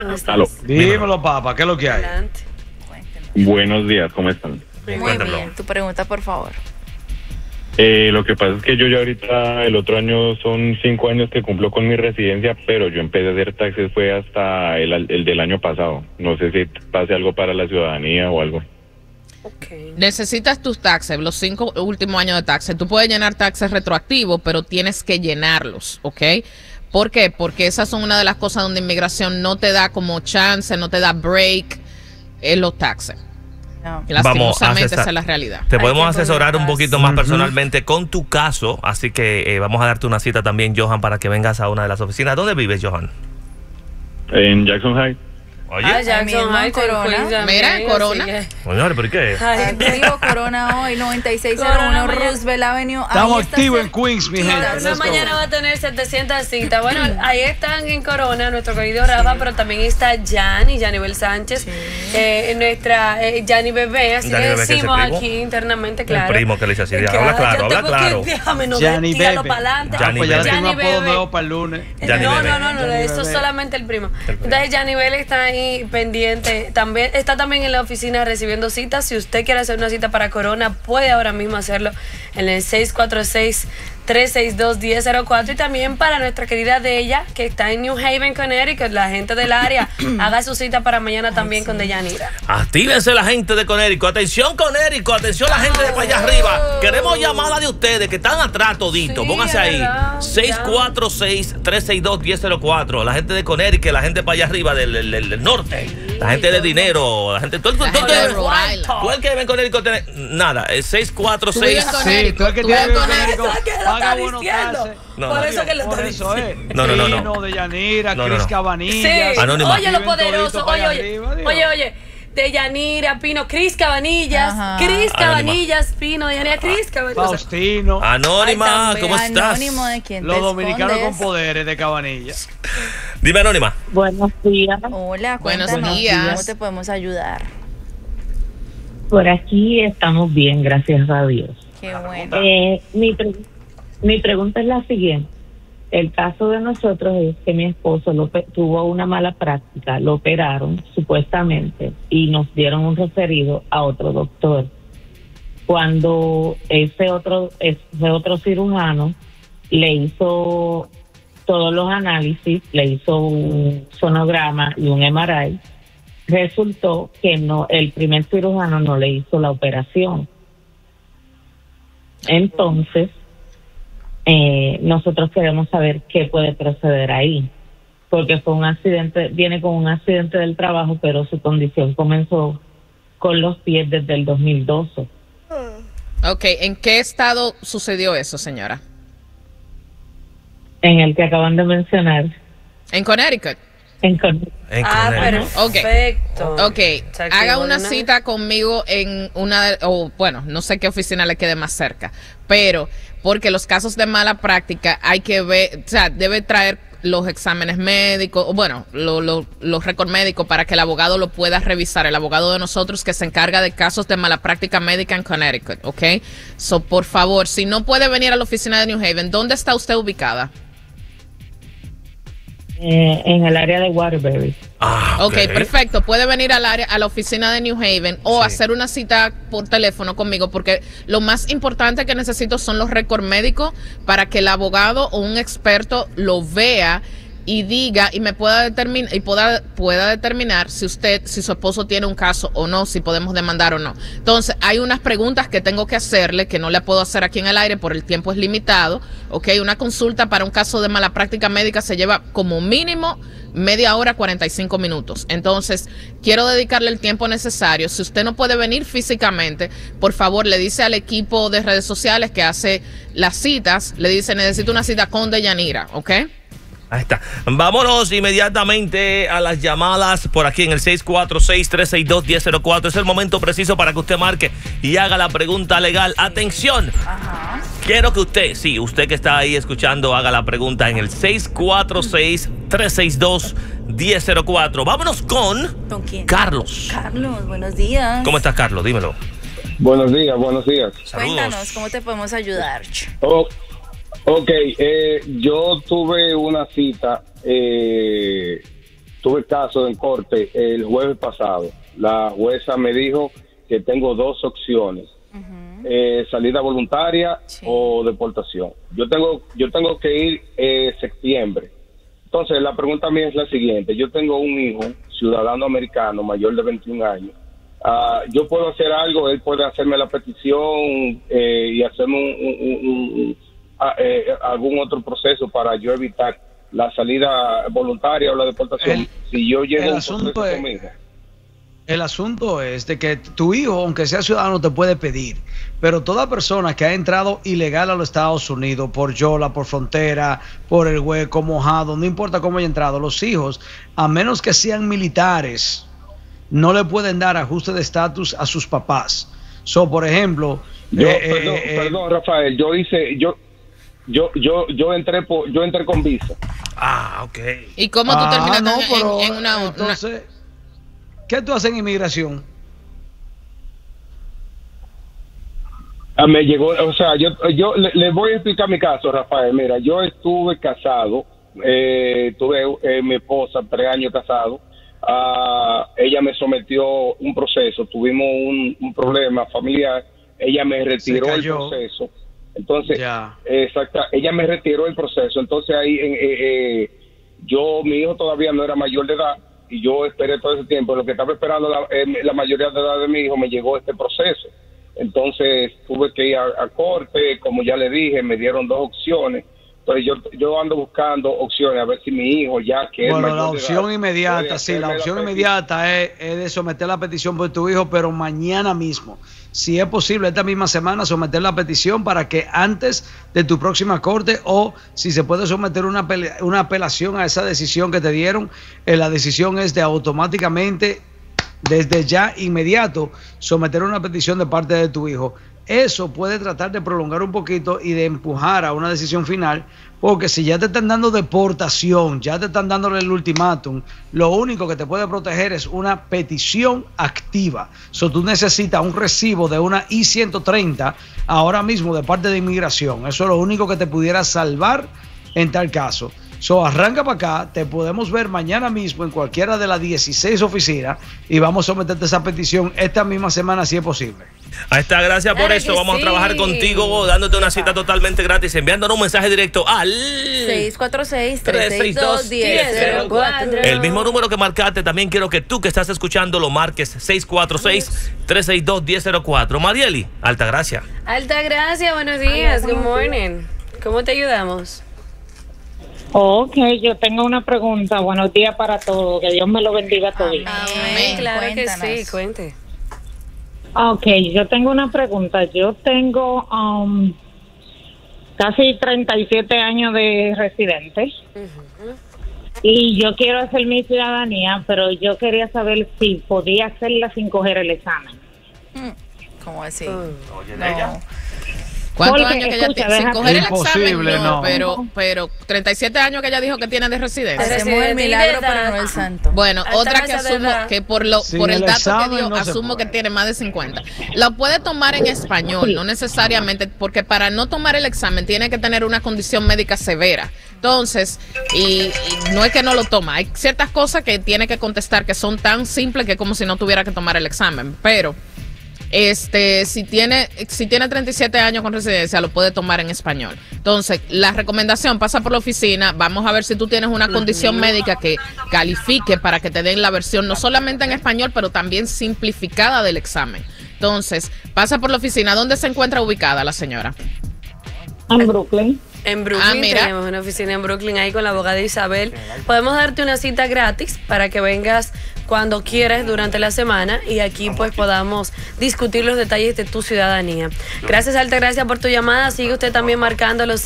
Aló. Dímelo, papá, ¿qué es lo que hay? Adelante. Buenos días, ¿cómo están? Muy bien, tu pregunta, por favor. Lo que pasa es que yo ya ahorita, el otro año son 5 años que cumplo con mi residencia, pero yo empecé a hacer taxes fue hasta el del año pasado. No sé si pase algo para la ciudadanía o algo. Okay. Necesitas tus taxes, los 5 últimos años de taxes. Tú puedes llenar taxes retroactivos, pero tienes que llenarlos, ¿ok? ¿Por qué? Porque esas son una de las cosas donde inmigración no te da como chance, no te da break en los taxes. No. Lastimosamente esa es la realidad. Te podemos asesorar un poquito más personalmente con tu caso, así que vamos a darte una cita también, Johan, para que vengas a una de las oficinas. ¿Dónde vives, Johan? En Jackson High. Oye, Jackson High, Corona. Mira, en Corona. señores, ¿por qué? Te digo Corona hoy, 9601 Roosevelt Avenue. Estamos activos en Queens, mi gente. Esta mañana va a tener 700 citas. Bueno, ahí están en Corona nuestro querido Rafa, pero también está Yanibel Sánchez, nuestra Yanni Bebé, así Yanni le Bebé, que decimos es el primo. aquí internamente, claro. El primo que le dice así. Que Habla claro, yo habla tengo claro. Déjame, no Yanni tíralo Bebé. para adelante. Yanni Pues ya Bebé. tengo un Yanni apodo Bebé. nuevo para el lunes. Yanni No, Bebé. eso Bebé. es solamente el primo. Entonces Yanibel está ahí pendiente. También está también en la oficina recibiendo citas. Si usted quiere hacer una cita para Corona, puede ahora mismo hacerlo en el 646-362-1004. Y también para nuestra querida Deya, que está en New Haven, Connecticut, la gente del área, haga su cita para mañana también con Deyanira. Actívense la gente de Connecticut. Atención, Connecticut. Atención, la gente de para allá arriba. Queremos llamada de ustedes que están atrás toditos. Sí, Pónganse ahí. ¿verdad? 646-362-1004. La gente de Connecticut, la gente para allá arriba del norte. La gente de dinero. La gente. Tú el que vive en Connecticut. Nada. Es 646. Sí, tú el que tiene Connecticut, paga buenos taxes. Por eso que le Por estoy eso es. No. Pino, de Yanira, No, no, Chris no. Cabanillas. Sí. Anónima. Oye, lo Viven poderoso. toditos para Oye, arriba, Dios. oye. De Yanira, Pino, Cris Cabanillas. Ajá. Cris Anónima. Cabanillas, Pino, de Yanira, Cris Cabanillas. Faustino. Anónima, Ay, ¿cómo estás? Anónimo de quien Los te dominicanos con escondes. poderes de Cabanillas. Dime, Anónima. Buenos días. Hola, Buenos cuéntanos, días. ¿cómo te podemos ayudar? Por aquí estamos bien, gracias a Dios. Qué bueno. Mi pregunta es la siguiente. El caso de nosotros es que mi esposo tuvo una mala práctica, lo operaron supuestamente y nos dieron un referido a otro doctor. Cuando ese otro cirujano le hizo todos los análisis, le hizo un sonograma y un MRI, resultó que el primer cirujano no le hizo la operación. Entonces, nosotros queremos saber qué puede proceder ahí, porque fue un accidente, viene con un accidente del trabajo, pero su condición comenzó con los pies desde el 2012. Ok, ¿en qué estado sucedió eso, señora? En el que acaban de mencionar. En Connecticut. En Perfecto. Ok, O sea, que haga una buena. cita conmigo en no sé qué oficina le quede más cerca, pero porque los casos de mala práctica hay que ver, o sea, debe traer los exámenes médicos, o bueno, los récords médicos para que el abogado lo pueda revisar, el abogado de nosotros que se encarga de casos de mala práctica médica en Connecticut, ¿ok? So, por favor, si no puede venir a la oficina de New Haven, ¿dónde está usted ubicada? En el área de Waterbury. Ok, perfecto. Puede venir a la oficina de New Haven o hacer una cita por teléfono conmigo, porque lo más importante que necesito son los récords médicos para que el abogado o un experto lo vea y diga y me pueda determinar y pueda determinar si su esposo tiene un caso o no, si podemos demandar o no. Entonces, hay unas preguntas que tengo que hacerle que no le puedo hacer aquí en el aire por el tiempo es limitado. Ok, una consulta para un caso de mala práctica médica se lleva como mínimo media hora, 45 minutos. Entonces, quiero dedicarle el tiempo necesario. Si usted no puede venir físicamente, por favor, le dice al equipo de redes sociales que hace las citas, le dice, necesito una cita con Deyanira, ¿ok? Ahí está. Vámonos inmediatamente a las llamadas por aquí en el 646-362-1004. Es el momento preciso para que usted marque y haga la pregunta legal. Atención. Ajá. Quiero que usted que está ahí escuchando, haga la pregunta en el 646-362-1004. Vámonos con quién? Carlos. Carlos, buenos días. ¿Cómo estás, Carlos? Dímelo. Buenos días, buenos días. Cuéntanos, ¿cómo te podemos ayudar? Ok, yo tuve una cita tuve caso en corte el jueves pasado. La jueza me dijo que tengo dos opciones, salida voluntaria o deportación. Yo tengo que ir septiembre. Entonces, la pregunta mía es la siguiente. Yo tengo un hijo, ciudadano americano, mayor de 21 años. Yo puedo hacer algo, él puede hacerme la petición y hacerme algún otro proceso para yo evitar la salida voluntaria o la deportación. Si yo llego a un proceso con mi hija. El asunto es de que tu hijo, aunque sea ciudadano, te puede pedir, pero toda persona que ha entrado ilegal a los Estados Unidos, por Yola, por frontera, por el hueco, mojado, no importa cómo haya entrado, los hijos, a menos que sean militares, no le pueden dar ajuste de estatus a sus papás. Por ejemplo, perdón, Rafael, yo entré con visa. Ok. ¿Y cómo tú terminaste en una? Entonces, ¿qué tú haces en inmigración? Me llegó, o sea, yo le voy a explicar mi caso, Rafael. Mira, yo estuve casado, tuve mi esposa 3 años casado. Ella me sometió un proceso, tuvimos un problema familiar, ella me retiró el proceso. Entonces, ella me retiró el proceso. Entonces ahí mi hijo todavía no era mayor de edad y yo esperé todo ese tiempo. Lo que estaba esperando la mayoría de edad de mi hijo, me llegó este proceso. Entonces tuve que ir a corte, como ya le dije, me dieron 2 opciones. Entonces yo ando buscando opciones a ver si mi hijo ya que bueno, es la opción inmediata, sí, la opción inmediata es de someter la petición por tu hijo, pero mañana mismo, si es posible esta misma semana, someter la petición para que antes de tu próxima corte, o si se puede someter una apelación a esa decisión que te dieron, la decisión es de automáticamente, desde ya inmediato, someter una petición de parte de tu hijo. Eso puede tratar de prolongar un poquito y de empujar a una decisión final, porque si ya te están dando deportación, ya te están dándole el ultimátum, lo único que te puede proteger es una petición activa. Tú necesitas un recibo de una I-130 ahora mismo de parte de inmigración. Eso es lo único que te pudiera salvar en tal caso. Arranca para acá, te podemos ver mañana mismo en cualquiera de las 16 oficinas y vamos a someterte esa petición esta misma semana si es posible. Ahí está, gracias por eso. Vamos a trabajar contigo, dándote una cita totalmente gratis, enviándonos un mensaje directo al 646-362-1004. El mismo número que marcaste, también quiero que tú que estás escuchando lo marques, 646-362-1004. Marieli, Altagracia. Altagracia, buenos días, good morning. ¿Cómo te ayudamos? Ok, yo tengo una pregunta. Buenos días para todos. Que Dios me lo bendiga a todos. Amén. Claro que sí, cuente. Ok, yo tengo una pregunta. Yo tengo casi 37 años de residente y yo quiero hacer mi ciudadanía, pero yo quería saber si podía hacerla sin coger el examen. ¿Cómo así? Oye, ella. ¿Cuántos Porque, años que ella escucha, tiene? Sin coger el examen, no. Pero 37 años que ella dijo que tiene de residencia. Hacemos el milagro, pero no el santo. Bueno, otra que asumo que por el dato que dio, no asumo que tiene más de 50. La puede tomar en español, no necesariamente, porque para no tomar el examen tiene que tener una condición médica severa. Entonces, y no es que no lo toma, hay ciertas cosas que tiene que contestar que son tan simples que como si no tuviera que tomar el examen, pero si tiene 37 años con residencia, lo puede tomar en español. Entonces, la recomendación, pasa por la oficina, vamos a ver si tú tienes una condición médica que califique para que te den la versión no solamente en español, pero también simplificada del examen. Entonces, pasa por la oficina. ¿Dónde se encuentra ubicada la señora? En Brooklyn. En Brooklyn tenemos una oficina en Brooklyn ahí con la abogada Isabel. Podemos darte una cita gratis para que vengas cuando quieras durante la semana y aquí pues podamos discutir los detalles de tu ciudadanía. Gracias, Altagracia, por tu llamada. Sigue usted también marcando los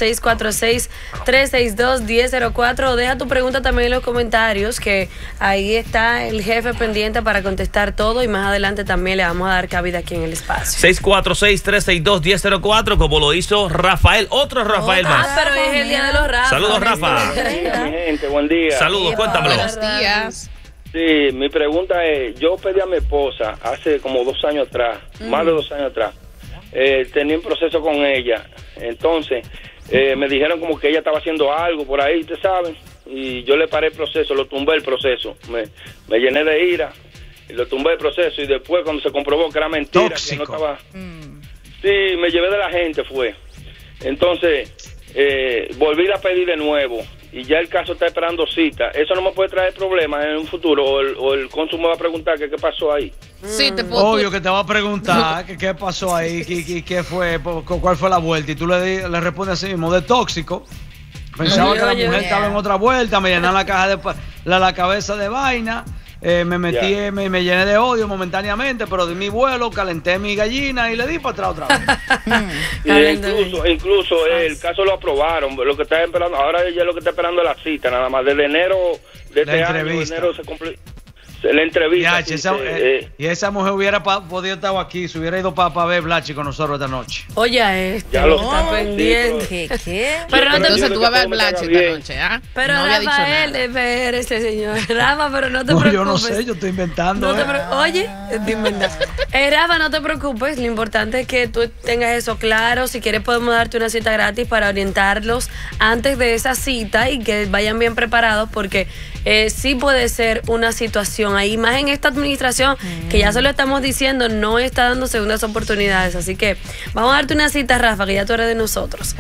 646-362-1004. Deja tu pregunta también en los comentarios, que ahí está el jefe pendiente para contestar todo y más adelante también le vamos a dar cabida aquí en el espacio. 646-362-1004, como lo hizo Rafael, otro Rafael más. Pero es el día de los Rafa. Saludos, Rafa. Mi gente, buen día. Saludos, cuéntamelo. Buenos días. Sí, mi pregunta es, yo pedí a mi esposa hace como 2 años atrás, más de 2 años atrás, tenía un proceso con ella, entonces me dijeron como que ella estaba haciendo algo por ahí, ¿ustedes saben? y yo le paré el proceso, lo tumbé el proceso. Me llené de ira y lo tumbé el proceso y después cuando se comprobó que era mentira, tóxico. que no estaba... Sí, me llevé de la gente, fue. Entonces, volví a pedir de nuevo y ya el caso está esperando cita. Eso no me puede traer problemas en un futuro o el cónsul me va a preguntar que qué pasó ahí. Sí, te puedo... Obvio que te va a preguntar que qué pasó ahí, qué fue, cuál fue la vuelta y tú le respondes así mismo, de tóxico. Pensaba que la mujer estaba en otra vuelta, me llenaron la caja de la cabeza de vaina, me metí, me llené de odio momentáneamente, pero di mi vuelo, calenté mi gallina y le di para atrás otra vez. incluso el caso lo aprobaron, lo que está esperando, ahora ella lo que está esperando es la cita, nada más, desde enero de este año, enero se cumple la entrevista. Y esa mujer hubiera podido estar aquí, se hubiera ido para ver Blachi con nosotros esta noche. Oye, ya lo está pendiente. ¿Qué? Pero no entonces tú vas a ver Blachi esta noche, ¿ah? Pero no había dicho Rafael, nada. espérese, señor. Rafa, pero no te preocupes. Yo no sé, yo estoy inventando. Oye, estoy inventando. Rafa, no te preocupes. Lo importante es que tú tengas eso claro. Si quieres, podemos darte una cita gratis para orientarlos antes de esa cita y que vayan bien preparados, porque sí puede ser una situación ahí, más en esta administración, que ya se lo estamos diciendo, no está dando segundas oportunidades. Así que vamos a darte una cita, Rafa, que ya tú eres de nosotros.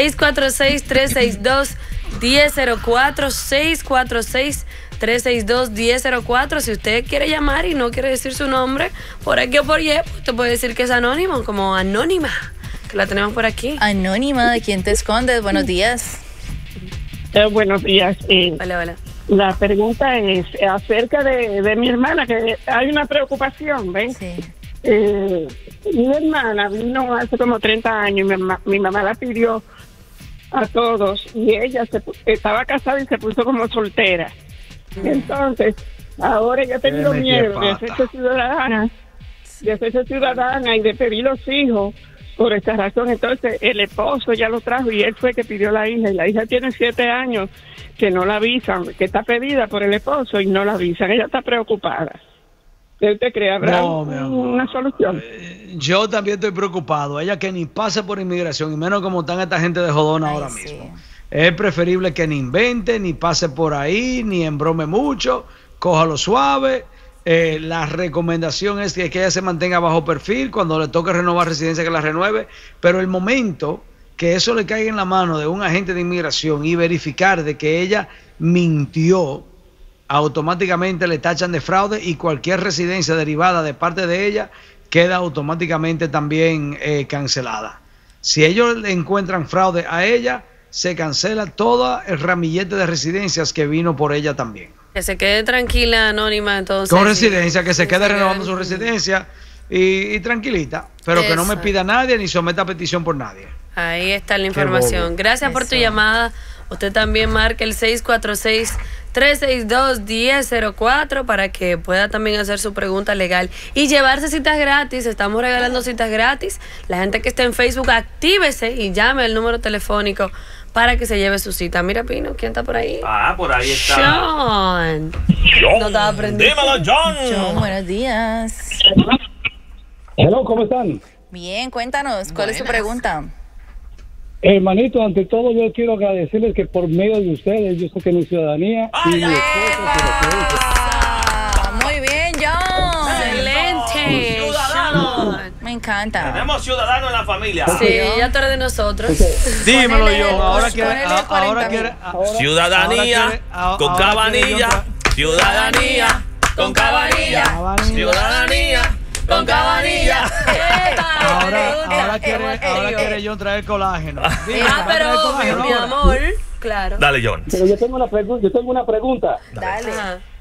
646-362-1004, 646-362-1004. Si usted quiere llamar y no quiere decir su nombre, por aquí o por Y, pues te puede decir que es anónimo, como Anónima, que la tenemos por aquí. Anónima, ¿de quién te escondes? Buenos días. Buenos días. Hola. La pregunta es acerca de mi hermana, que hay una preocupación, ¿ven? Sí. Mi hermana vino hace como 30 años y mi mamá la pidió a todos y ella estaba casada y se puso como soltera. Entonces, ahora ella ha tenido miedo de hacerse ciudadana y de pedir los hijos por esta razón. Entonces, el esposo ya lo trajo y él fue que pidió la hija y la hija tiene 7 años que no la avisan, que está pedida por el esposo y no la avisan. Ella está preocupada. ¿Usted cree habrá una solución? Yo también estoy preocupado. Ella que ni pase por inmigración, y menos como están esta gente de jodona ahora mismo. Es preferible que ni invente, ni pase por ahí, ni embrome mucho, cójalo suave. La recomendación es que ella se mantenga bajo perfil, cuando le toque renovar residencia que la renueve, pero el momento que eso le caiga en la mano de un agente de inmigración y verificar de que ella mintió, automáticamente le tachan de fraude y cualquier residencia derivada de parte de ella queda automáticamente también cancelada. Si ellos le encuentran fraude a ella, se cancela todo el ramillete de residencias que vino por ella también. Que se quede tranquila, Anónima, entonces. Con residencia, que se quede renovando su residencia y tranquilita, pero que no me pida a nadie ni someta petición por nadie. Ahí está la información. Gracias por tu llamada. Usted también marca el 646-362-1004 para que pueda también hacer su pregunta legal y llevarse citas gratis. Estamos regalando citas gratis. La gente que esté en Facebook, actívese y llame al número telefónico para que se lleve su cita. Mira, Pino, ¿quién está por ahí? Por ahí está John. No estaba aprendiendo. Dímelo, John. John, buenos días. Hello, ¿cómo están? Bien, cuéntanos, ¿cuál es tu pregunta? Hermanito, ante todo yo quiero agradecerles que por medio de ustedes yo sé que mi ciudadanía y mi muy bien, John. Excelente. Ciudadano. Me encanta. Tenemos ciudadanos en la familia. Sí, ya tú eres de nosotros. Dímelo, John. Ahora quiere ciudadanía con cabanilla. Ciudadanía con cabanilla. Ciudadanía con cabanilla. Ahora quiere yo traer colágeno. Pero obvio, mi amor. Claro. Dale, John. Pero yo tengo una pregunta. Dale.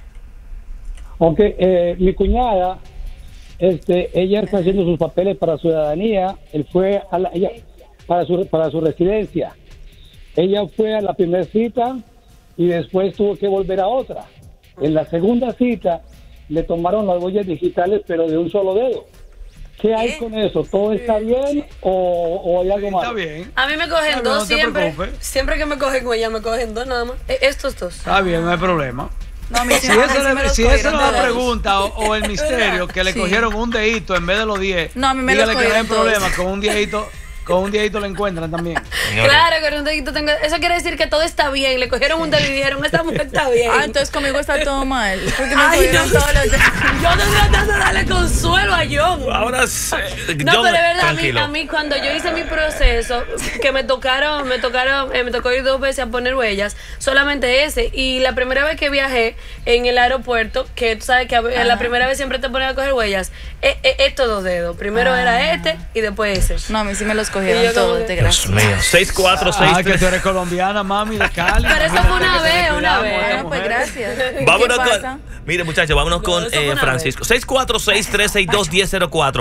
Aunque mi cuñada, ella está haciendo sus papeles para ciudadanía, él fue para su residencia. Ella fue a la primera cita y después tuvo que volver a otra. En la segunda cita le tomaron las huellas digitales, pero de un solo dedo. ¿Qué hay con eso? ¿Todo está bien o hay algo malo? Está bien. A mí me cogen dos siempre. Siempre que me cogen huella, me cogen dos nada más. Estos dos. Está bien, no hay problema. No, si esa es la pregunta o el misterio, que le cogieron un dedito en vez de los 10, no, a mí me dígale los que no hay cogieron problema, con un dedito con un dedito lo encuentran también. Claro, con un dedito tengo. Eso quiere decir que todo está bien. Le cogieron un dedo y dijeron, esta mujer está bien. Entonces conmigo está todo mal. Porque me cogieron todos los dedos. Yo estoy tratando de darle consuelo a John. Ahora No, pero es verdad, a mí cuando yo hice mi proceso, que me tocó ir 2 veces a poner huellas, solamente ese. Y la primera vez que viajé en el aeropuerto, que tú sabes que la primera vez siempre te ponen a coger huellas, estos 2 dedos. Primero era este y después ese. No, a mí sí me los cogieron todos, de gracia. Dios mío. 646. Que tú eres colombiana, mami, de Cali. Pero eso fue una vez. Bueno, pues gracias. Vámonos mire, muchachos, vámonos con Francisco. 646-362-1004.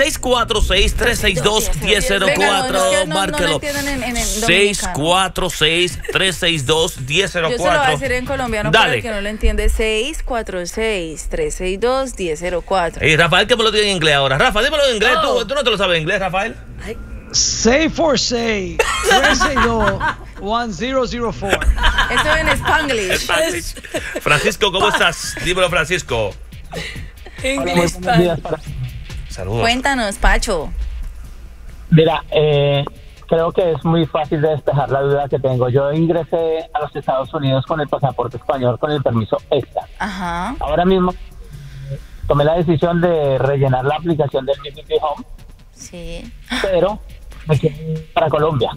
646-362-1004. Márquelo. 646-362-1004. Yo se lo voy a decir en colombiano para el que no lo entiende. 646-362-1004. Y Rafael, que me lo diga en inglés ahora. Rafa, dímelo en inglés. ¿Tú no te lo sabes en inglés, Rafael? 646-362-1004. Eso es en Spanglish. Francisco, ¿cómo estás? Dímelo, Francisco. English. Saludos. Cuéntanos, Pacho. Mira, creo que es muy fácil de despejar la duda que tengo. Yo ingresé a los Estados Unidos con el pasaporte español, con el permiso ESTA. Ajá. Ahora mismo tomé la decisión de rellenar la aplicación del PPP Home. Sí. Pero me quiero ir para Colombia.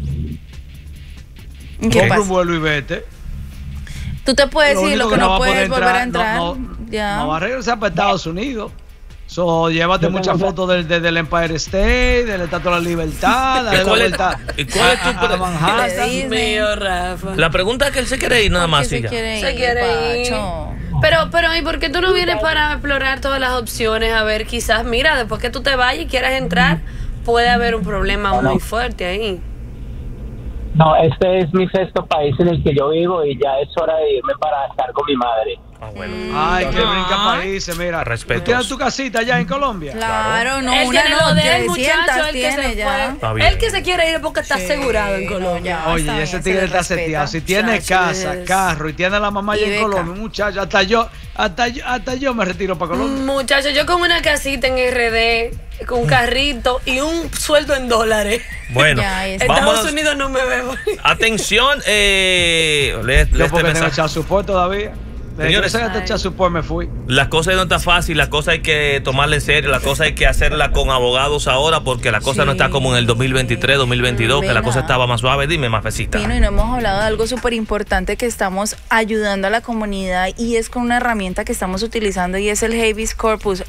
Compra un vuelo y vete. Tú te puedes ir, lo que no puedes volver a entrar. No va a regresar para Estados Unidos. Llévate muchas fotos del Empire State, del Estatua de la Libertad, dale la vuelta a Manhattan. Dios mío, Rafa. La pregunta es que él se quiere ir nada más. Se quiere ir. Pero, ¿y por qué tú no vienes para explorar todas las opciones? A ver, quizás, mira, después que tú te vayas y quieras entrar, puede haber un problema muy fuerte ahí. No, este es mi 6º país en el que yo vivo y ya es hora de irme para estar con mi madre. Bueno. Ay, que brinca países, mira. Respeto. ¿Tú tienes tu casita allá en Colombia? Claro, no, él una tiene no, lo de él, 300 muchacho, él que se ya. fue. Él que se quiere ir porque está asegurado en Colombia. Oye, ese tigre está seteado. Si tiene casa, carro y tiene a la mamá allá en Colombia, muchacho, hasta yo me retiro para Colombia. Muchacho, yo con una casita en RD, con un carrito y un sueldo en dólares. Bueno, Estados Unidos no me veo. Atención, yo porque tengo echado support todavía. Señores, me fui. La cosa no está fácil, la cosa hay que tomarla en serio, la cosa hay que hacerla con abogados ahora porque la cosa no está como en el 2023, 2022, que la cosa estaba más suave. Dime, Mafecita. Pino, y no hemos hablado de algo súper importante que estamos ayudando a la comunidad y es con una herramienta que estamos utilizando y es el habeas corpus.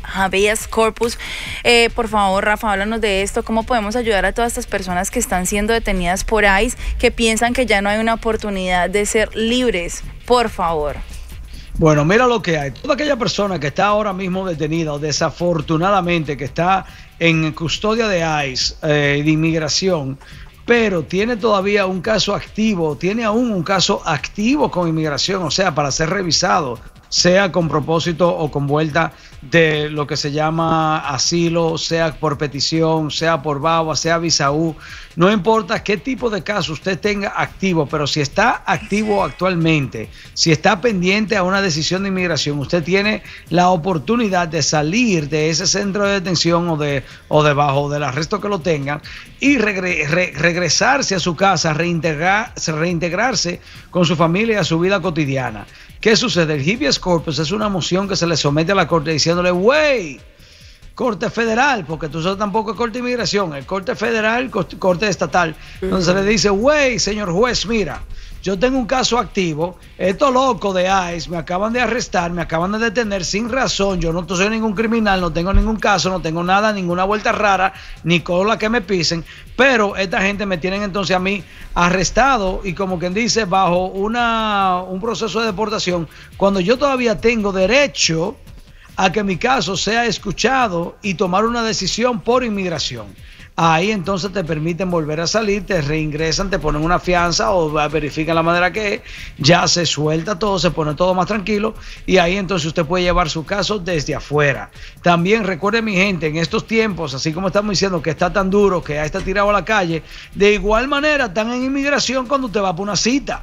Por favor, Rafa, háblanos de esto. ¿Cómo podemos ayudar a todas estas personas que están siendo detenidas por ICE, que piensan que ya no hay una oportunidad de ser libres? Por favor. Bueno, mira lo que hay. Toda aquella persona que está ahora mismo detenida o desafortunadamente que está en custodia de ICE, de inmigración, pero tiene todavía un caso activo, tiene aún un caso activo con inmigración, o sea, para ser revisado, sea con propósito o con vuelta de lo que se llama asilo, sea por petición, sea por VAWA, sea visa U, no importa qué tipo de caso usted tenga activo, pero si está activo actualmente, si está pendiente a una decisión de inmigración, usted tiene la oportunidad de salir de ese centro de detención o debajo del arresto que lo tengan y regresarse a su casa, reintegrarse con su familia y a su vida cotidiana. ¿Qué sucede? El habeas corpus es una moción que se le somete a la corte diciéndole, güey, corte federal, porque tú sabes tampoco es corte de inmigración, es corte federal, corte estatal. Entonces se le dice, güey, señor juez, mira, yo tengo un caso activo, estos locos de ICE me acaban de arrestar, me acaban de detener sin razón, yo no soy ningún criminal, no tengo ningún caso, no tengo nada, ninguna vuelta rara, ni cola que me pisen, pero esta gente me tienen entonces a mí arrestado y como quien dice, bajo un proceso de deportación, cuando yo todavía tengo derecho a que mi caso sea escuchado y tomar una decisión por inmigración. Ahí entonces te permiten volver a salir, te reingresan, te ponen una fianza o verifican la manera que es, ya se suelta todo, se pone todo más tranquilo y ahí entonces usted puede llevar su caso desde afuera. También recuerde, mi gente, en estos tiempos, así como estamos diciendo que está tan duro, que ya está tirado a la calle, de igual manera están en inmigración cuando usted va por una cita.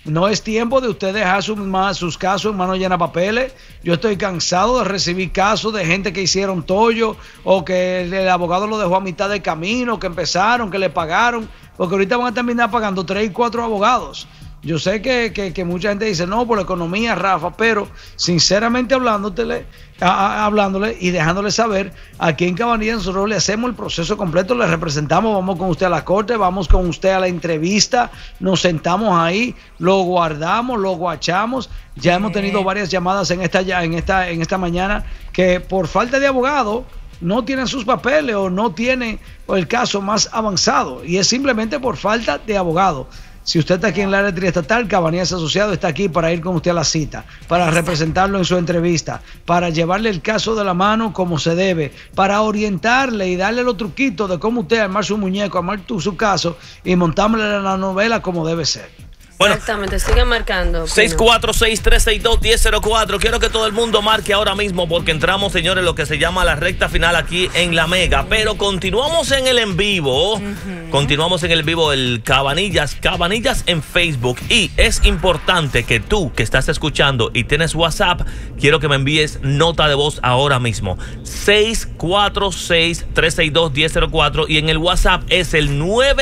No es tiempo de usted dejar sus casos en manos llenas de papeles. Yo estoy cansado de recibir casos de gente que hicieron tollo o que el abogado lo dejó a mitad de camino, que empezaron, que le pagaron, porque ahorita van a terminar pagando 3 y 4 abogados. Yo sé que mucha gente dice, no, por la economía, Rafa, pero sinceramente hablándole y dejándole saber, aquí en Cabanillas nosotros le hacemos el proceso completo, le representamos, vamos con usted a la corte, vamos con usted a la entrevista, nos sentamos ahí, lo guardamos, lo guachamos. Ya hemos tenido varias llamadas en esta mañana que por falta de abogado no tienen sus papeles o no tienen el caso más avanzado, y es simplemente por falta de abogado. Si usted está aquí en el área triestatal, Cabanillas Asociados está aquí para ir con usted a la cita, para representarlo en su entrevista, para llevarle el caso de la mano como se debe, para orientarle y darle los truquitos de cómo usted armar su muñeco, armar su caso y montarle la novela como debe ser. Bueno, exactamente, sigan marcando. 646-362-1004. Quiero que todo el mundo marque ahora mismo porque entramos, señores, lo que se llama la recta final aquí en La Mega. Pero continuamos en el en vivo. Continuamos en el vivo el Cabanillas en Facebook. Y es importante que tú que estás escuchando y tienes WhatsApp, quiero que me envíes nota de voz ahora mismo. 646-362-1004. Y en el WhatsApp es el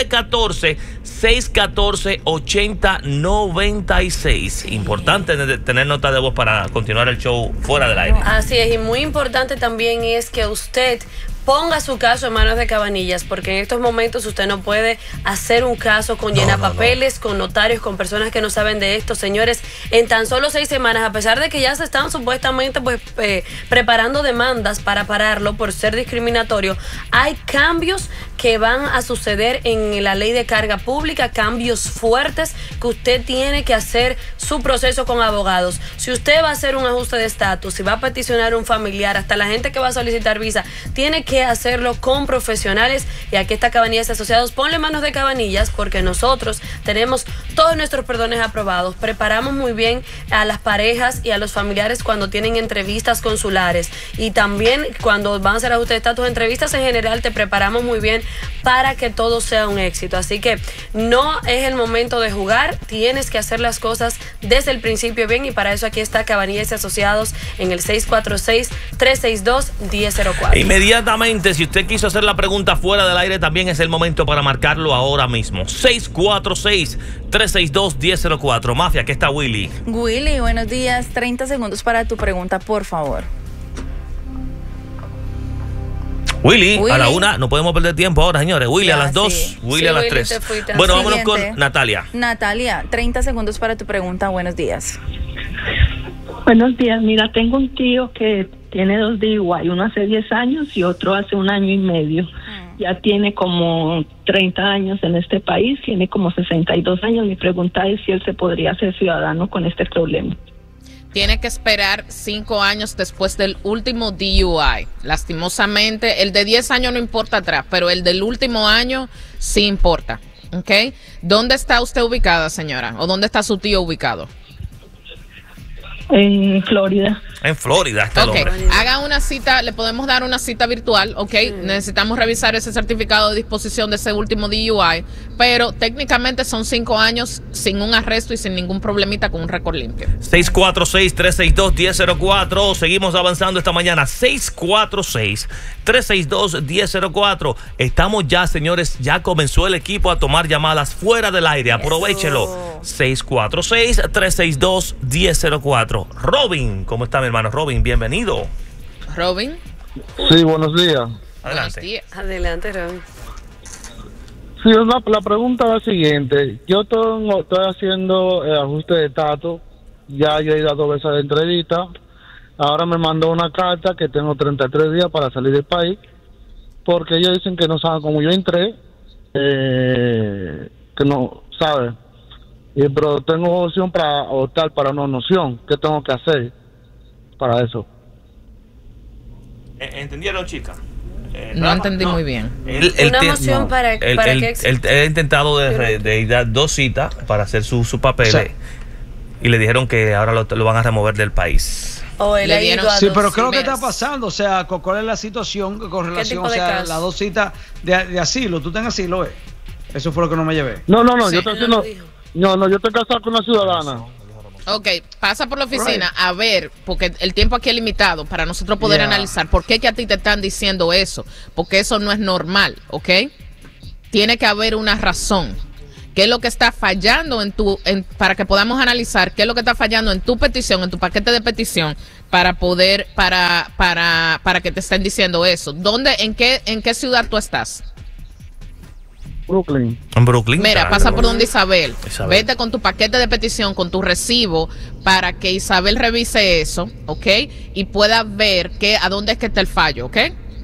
914-614-8096. Importante tener nota de voz para continuar el show fuera del aire. Así es, y muy importante también es que usted ponga su caso en manos de Cabanillas, porque en estos momentos usted no puede hacer un caso con llenapapeles, con notarios, con personas que no saben de esto. Señores, en tan solo 6 semanas, a pesar de que ya se están supuestamente preparando demandas para pararlo por ser discriminatorio, hay cambios que van a suceder en la ley de carga pública, cambios fuertes que usted tiene que hacer su proceso con abogados. Si usted va a hacer un ajuste de estatus, si va a peticionar un familiar, hasta la gente que va a solicitar visa, tiene que hacerlo con profesionales, y aquí está Cabanillas Asociados. Ponle manos de Cabanillas, porque nosotros tenemos todos nuestros perdones aprobados, preparamos muy bien a las parejas y a los familiares cuando tienen entrevistas consulares, y también cuando van a hacer ajuste de estatus, entrevistas en general, te preparamos muy bien para que todo sea un éxito. Así que no es el momento de jugar, tienes que hacer las cosas desde el principio bien, y para eso aquí está Cabanillas Asociados en el 646-362-1004. Inmediatamente, si usted quiso hacer la pregunta fuera del aire, también es el momento para marcarlo ahora mismo. 646-362-1004. Mafia, aquí está Willy. Willy, buenos días. 30 segundos para tu pregunta, por favor. Willy, a la 1, no podemos perder tiempo ahora, señores. Willy ya, a las 2, sí. Willy a las 3. Bueno, vámonos con Natalia. Natalia, 30 segundos para tu pregunta. Buenos días. Buenos días. Mira, tengo un tío que tiene 2 DUI, uno hace 10 años y otro hace 1 año y medio. Ya tiene como 30 años en este país, tiene como 62 años. Mi pregunta es si él se podría hacer ciudadano con este problema. Tiene que esperar 5 años después del último DUI. Lastimosamente, el de 10 años no importa atrás, pero el del último año sí importa. ¿Ok? ¿Dónde está usted ubicada, señora? ¿O dónde está su tío ubicado? En Florida. En Florida está el hombre. Haga una cita, le podemos dar una cita virtual, ¿ok? Necesitamos revisar ese certificado de disposición de ese último DUI, pero técnicamente son 5 años sin un arresto y sin ningún problemita, con un récord limpio. 646-362-1004. Seguimos avanzando esta mañana. 646-362-1004. Estamos ya, señores, ya comenzó el equipo a tomar llamadas fuera del aire. Aprovechelo. 646-362-1004. Robin, ¿cómo está mi hermano? Robin, bienvenido. Robin. Sí, buenos días. Adelante. Adelante, Robin. Sí, la pregunta es la siguiente. Yo estoy haciendo ajuste de estatus. Ya yo he ido 2 veces a la entrevista. Ahora me mandó una carta que tengo 33 días para salir del país, porque ellos dicen que no saben cómo yo entré, que no saben. Pero tengo opción para optar para una noción. ¿Qué tengo que hacer para eso? ¿Entendieron, chica? No entendí muy bien. Una moción para que él ha intentado de dar 2 citas para hacer sus papeles, sí, y le dijeron que ahora lo van a remover del país. O él ha ido a sí, pero ¿qué es lo que está pasando? O sea, ¿cuál es la situación con relación, o sea, las 2 citas de asilo? ¿Tú estás en asilo, Eso fue lo que no me llevé. No, sí, yo estoy haciendo... No, yo estoy casado con una ciudadana. Ok, pasa por la oficina a ver, porque el tiempo aquí es limitado para nosotros poder analizar por qué que a ti te están diciendo eso, porque eso no es normal, ¿ok? Tiene que haber una razón. ¿Qué es lo que está fallando para que podamos analizar qué es lo que está fallando en tu petición, en tu paquete de petición, para poder, para que te estén diciendo eso? ¿En qué ciudad tú estás? Brooklyn. En Brooklyn. Mira, pasa por donde Isabel. Vete con tu paquete de petición, con tu recibo, para que Isabel revise eso, ¿ok? Y pueda ver a dónde es que está el fallo, ¿ok?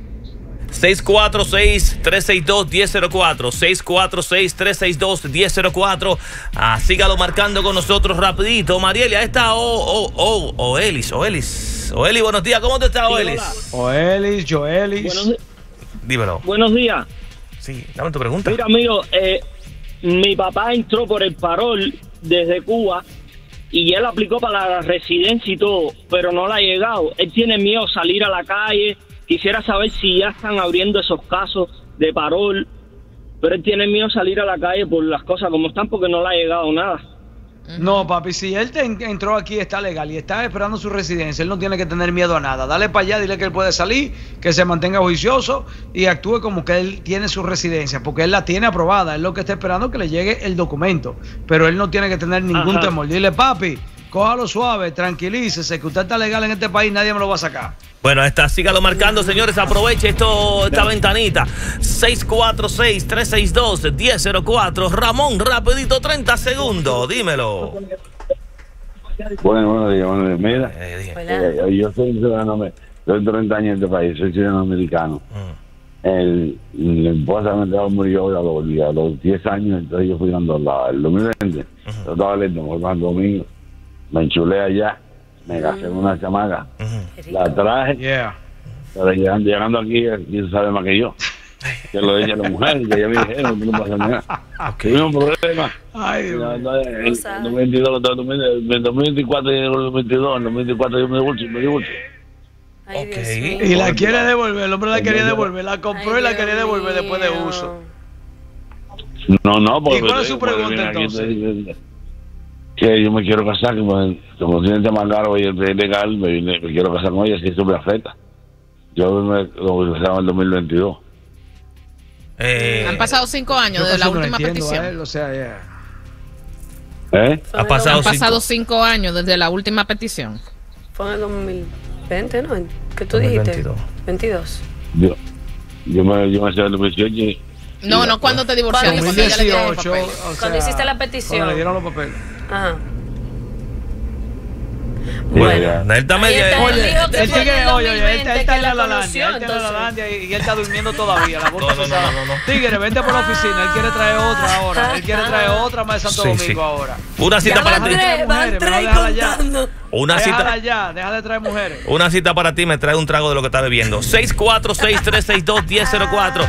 646-362-1004. 646-362-1004. Sígalo marcando con nosotros rapidito. Marielia, está Oelis. Oelis, buenos días. ¿Cómo te está, Oelis? Oelis, Joelis. Dímelo. Buenos días. Sí, dame tu pregunta. Mira, amigo, mi papá entró por el parol desde Cuba y él aplicó para la residencia y todo, pero no le ha llegado. Él tiene miedo a salir a la calle. Quisiera saber si ya están abriendo esos casos de parol, pero él tiene miedo a salir a la calle por las cosas como están, porque no le ha llegado nada. No, papi, si él entró aquí, está legal y está esperando su residencia, él no tiene que tener miedo a nada. Dale para allá, dile que él puede salir, que se mantenga juicioso y actúe como que él tiene su residencia, porque él la tiene aprobada. Él lo que está esperando es que le llegue el documento, pero él no tiene que tener ningún temor. Dile, papi, cójalo suave, tranquilícese, que usted está legal en este país, nadie me lo va a sacar. Bueno, sígalo marcando, señores. Aproveche esta ventanita. 646-362-1004. Ramón, rapidito, 30 segundos. Dímelo. Buenos días. Mira, yo soy ciudadano, soy 30 años en este país, soy ciudadano americano. La esposa murió a los 10 años, entonces yo fui dando el 2020. Yo estaba lento, me fui domingo, me enchulé allá. Me casé con una chamaca, la traje, pero llegando aquí, quién sabe más que yo, que lo de ella la mujer, que ella me dijeron, no pasa nada. Tuvimos un problema. En 2024 y en 2022, en 2024 yo me divorcio. Y la quiere devolver, el hombre la quería devolver, la compró y la quería devolver después de uso. No, porque... ¿Y cuál es su pregunta entonces? Que yo me quiero casar, como tiene más caro y es legal, me quiero casar con ella, si eso me afecta. Yo me casaba en el 2022. Han pasado 5 años desde la última petición. Han pasado 5 años desde la última petición. Fue en el 2020, ¿no? ¿Qué tú dijiste? 22. Yo me hice el 2018 y... No, cuando te divorciaste, cuando ella le dieron los papeles. Cuando hiciste la petición. Cuando le dieron los papeles. Ajá. Bueno, él está medio... Oye, él está en la Lalandia, y él está durmiendo todavía. La boca pesada. Tigre, vente por la oficina, él quiere traer otra ahora. Él quiere traer otra más de Santo Domingo ahora. Una cita para ti. Una cita. Déjala ya, deja de traer mujeres. Una cita para ti, me trae un trago de lo que está bebiendo. 646-362-1004.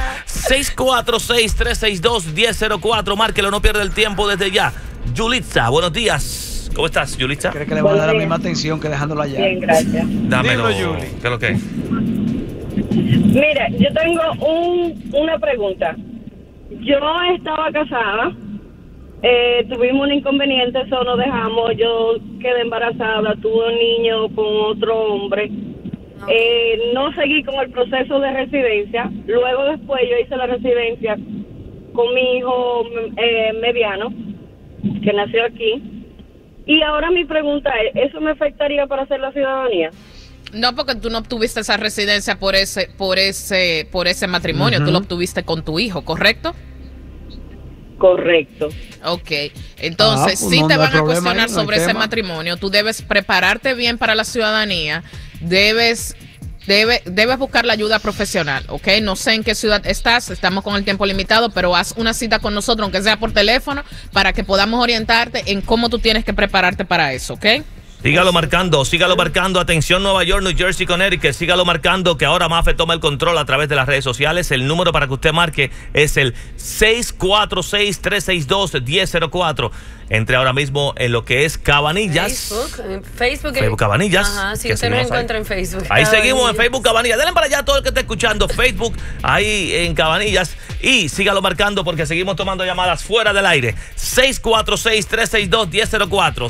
646-362-1004. Márquelo, no pierde el tiempo desde ya. Yulitza, buenos días. ¿Cómo estás, Yulitza? Cree que le van a dar la misma atención que dejándolo allá. Bien, gracias. Dámelo, Dilo, Yuli. ¿Qué es lo que es? Mira, yo tengo una pregunta. Yo estaba casada, tuvimos un inconveniente, eso nos dejamos, yo quedé embarazada, tuve un niño con otro hombre. No seguí con el proceso de residencia. Luego después yo hice la residencia con mi hijo mediano, que nació aquí. Y ahora mi pregunta es, ¿eso me afectaría para hacer la ciudadanía? No, porque tú no obtuviste esa residencia por ese matrimonio, tú lo obtuviste con tu hijo, ¿correcto? Correcto. Ok, entonces pues si no, te no van hay a problema cuestionar ahí, no hay sobre ese tema. matrimonio, tú debes prepararte bien para la ciudadanía, debes buscar la ayuda profesional, ¿ok? No sé en qué ciudad estás, estamos con el tiempo limitado, pero haz una cita con nosotros, aunque sea por teléfono, para que podamos orientarte en cómo tú tienes que prepararte para eso, ¿ok? Sígalo marcando. Atención, Nueva York, New Jersey, Connecticut. Sígalo marcando, que ahora Mafe toma el control a través de las redes sociales. El número para que usted marque es el 646-362-1004. Entre ahora mismo en lo que es Cabanillas. Facebook Cabanillas. Ajá, si usted nos encuentra en Facebook. Ahí seguimos en Facebook Cabanillas. Denle para allá a todo el que esté escuchando Facebook ahí en Cabanillas. Y sígalo marcando porque seguimos tomando llamadas fuera del aire. 646-362-1004.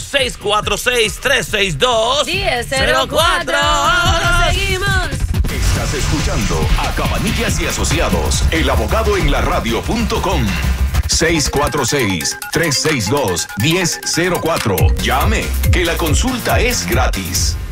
646-362-1004. Ahora seguimos. Estás escuchando a Cabanillas y Asociados, el abogado en la radio.com. 646-362-1004. Llame, que la consulta es gratis.